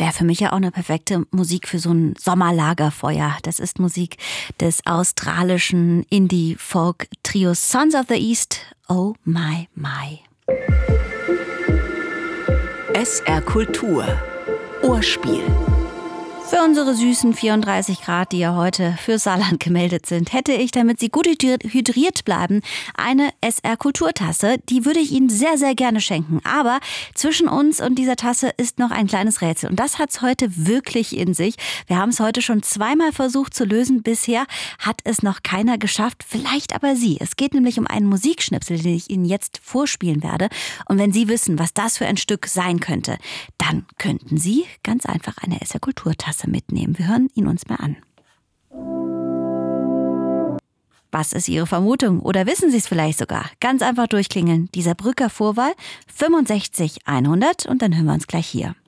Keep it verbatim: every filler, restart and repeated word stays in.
Wäre für mich ja auch eine perfekte Musik für so ein Sommerlagerfeuer. Das ist Musik des australischen Indie-Folk-Trios Sons of the East. Oh my, my. S R Kultur. Ohrspiel. Für unsere süßen vierunddreißig Grad, die ja heute für Saarland gemeldet sind, hätte ich, damit Sie gut hydriert bleiben, eine S R Kulturtasse. Die würde ich Ihnen sehr, sehr gerne schenken. Aber zwischen uns und dieser Tasse ist noch ein kleines Rätsel. Und das hat es heute wirklich in sich. Wir haben es heute schon zweimal versucht zu lösen. Bisher hat es noch keiner geschafft. Vielleicht aber Sie. Es geht nämlich um einen Musikschnipsel, den ich Ihnen jetzt vorspielen werde. Und wenn Sie wissen, was das für ein Stück sein könnte, dann könnten Sie ganz einfach eine S R Kulturtasse mitnehmen. Wir hören ihn uns mal an. Was ist Ihre Vermutung? Oder wissen Sie es vielleicht sogar? Ganz einfach durchklingeln. Dieser Brücker Vorwahl fünfundsechzig hundert und dann hören wir uns gleich hier.